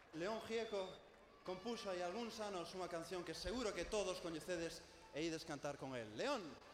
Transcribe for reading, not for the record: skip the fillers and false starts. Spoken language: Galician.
León Gieco compuxo hai algúns anos unha canción que seguro que todos coñecedes e ides cantar con el. León!